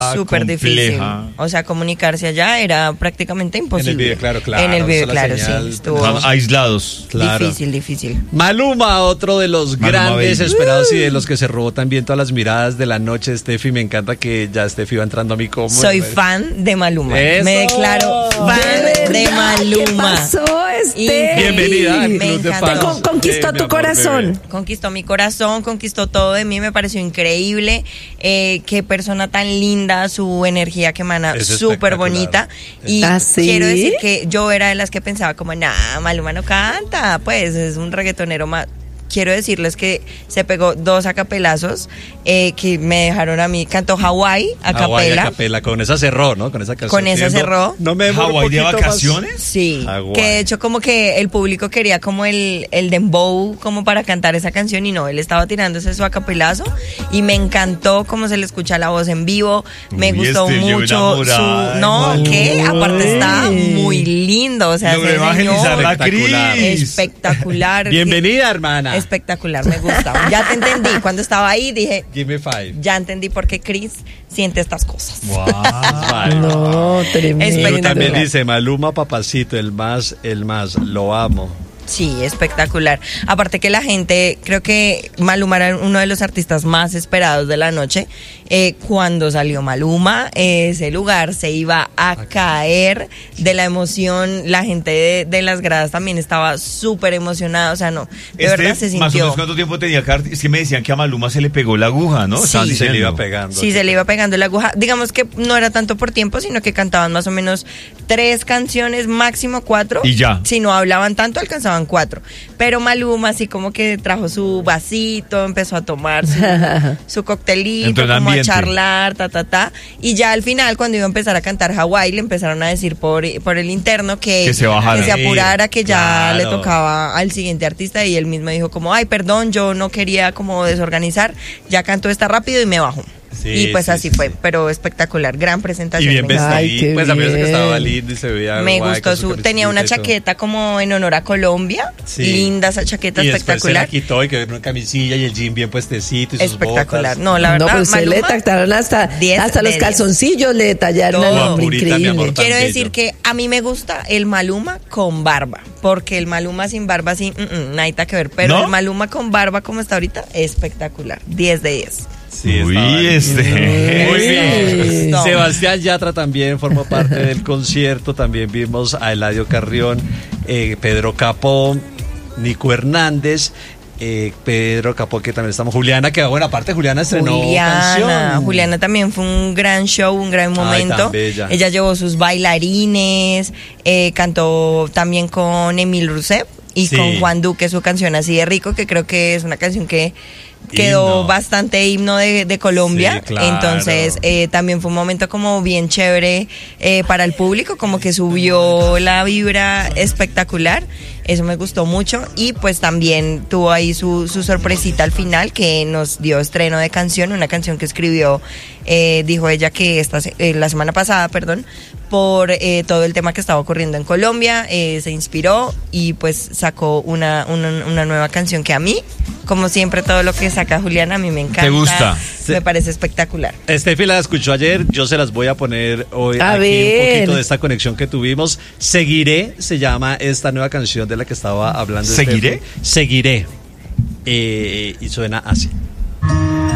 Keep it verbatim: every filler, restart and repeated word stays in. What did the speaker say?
súper difícil. O sea, comunicarse allá era prácticamente imposible. En el video, claro, claro. En el video, claro, señal, sí. Estuvo aislados. Claro. Difícil, difícil. Maluma, otro de los Maluma grandes Baby. esperados y de los que se robó también todas las miradas de la noche. Steffi, me encanta que ya Steffi va entrando a mi combo. Soy fan de Maluma. ¡Eso! Me declaro fan ¿De de verdad? Maluma. ¿Qué pasó, Y- Steffi? Bienvenida al Me club de encanta. fans. Te con- conquistó Eh, mi tu amor, corazón. bebé. Conquistó mi corazón, conquistó todo de mí, me pareció increíble. Eh, qué persona tan linda, su energía que emana Es súper espectacular. bonita. Y ¿Ah, sí? quiero decir que yo era de las que pensaba como, nah, Maluma no canta, pues es un reggaetonero más. Quiero decirles que se pegó dos acapelazos eh, que me dejaron a mí. Cantó Hawái, Hawái, acapela. acapela. Con esa cerró, ¿no? Con esa canción. Con esa Sí, no- cerró. No me demoro un ¿Hawái de poquito más. vacaciones? Sí, Hawái. que de hecho como que el público quería como el, el dembow como para cantar esa canción y no, él estaba tirando ese su acapelazo y me encantó cómo se le escucha la voz en vivo, me Uy, gustó este, yo mucho su... enamorada, No, ay, que no. aparte está muy lindo, o sea, Logré ese evangelizar señor la Espectacular. Cris. espectacular. Bienvenida, hermana. Espectacular, me gusta. Ya te entendí, cuando estaba ahí dije, Give me five. ya entendí por qué Chris siente estas cosas. Vale. No, tremendo. Pero también Espectacular. dice Maluma, papacito, el más, el más, lo amo. Sí, espectacular. Aparte que la gente, creo que Maluma era uno de los artistas más esperados de la noche. Eh, cuando salió Maluma, eh, ese lugar se iba a caer de la emoción. La gente de, de las gradas también estaba súper emocionada. O sea, no, de Este, verdad se Más o menos, sintió. ¿cuánto tiempo tenía que Es que me decían que a Maluma se le pegó la aguja, ¿no? Sí. Estaban Se diciendo. le iba pegando. Sí, se le iba pegando la aguja. Digamos que no era tanto por tiempo, sino que cantaban más o menos tres canciones, máximo cuatro. Y ya. Si no hablaban tanto, alcanzaban cuatro. Pero Maluma así como que trajo su vasito, empezó a tomar su, su coctelito, Entró en como a ambiente. charlar, ta, ta, ta. Y ya al final, cuando iba a empezar a cantar Hawái, le empezaron a decir por, por el interno que, Que se bajara. que se apurara, que ya Claro. le tocaba al siguiente artista. Y él mismo dijo como, ay, perdón, yo no quería como desorganizar, ya cantó esta rápido y me bajo. Sí, y pues sí, así sí, fue, sí. pero espectacular, gran Y presentación. bien me encantó. Ay, vestidito. qué Pues a mí me parece que estaba bien. lindo y se veía Me guay gustó con su, camisita tenía una y todo. chaqueta como en honor a Colombia, Sí. linda esa chaqueta, Y después se espectacular. la quitó y quedó en una camisilla y el jean bien puestecito y sus Espectacular, botas. no, la No, verdad, pero se le Maluma, tactaron hasta, diez hasta de los diez. calzoncillos, le detallaron al Todo. hombre, Purita, mi increíble. amor. Tan Quiero bello. decir que a mí me gusta el Maluma con barba, porque el Maluma sin barba sí, mm, mm, nadita que ver, pero ¿No? el Maluma con barba como está ahorita, espectacular, diez de diez. Sí, Uy, estaba lindo. este. Muy bien. No. Sebastián Yatra también formó parte del concierto. También vimos a Eladio Carrión, eh, Pedro Capó, Nico Hernández. Eh, Pedro Capó, que también estamos. Juliana, que bueno, aparte Juliana estrenó Juliana, canción. Juliana también fue un gran show, un gran Ay, momento. tan bella. Ella llevó sus bailarines, eh, cantó también con Emil Rousseff y Sí. con Juan Duque su canción Así de Rico, que creo que es una canción que quedó Himno. bastante himno de, de Colombia. Sí, claro. Entonces eh, también fue un momento como bien chévere eh, para el público, como que subió la vibra espectacular. Eso me gustó mucho y pues también tuvo ahí su, su sorpresita al final que nos dio estreno de canción, una canción que escribió, eh, dijo ella que esta, se- eh, la semana pasada, perdón, por eh, todo el tema que estaba ocurriendo en Colombia, eh, se inspiró y pues sacó una, una, una nueva canción que a mí, como siempre todo lo que saca Juliana, a mí me encanta. ¿Te gusta? Me parece espectacular. Steffi la escuchó ayer, yo se las voy a poner hoy A aquí ver. un poquito de esta conexión que tuvimos. Seguiré, se llama esta nueva canción de la que estaba hablando. ¿Seguiré? Steffi. Seguiré. Eh, y suena así.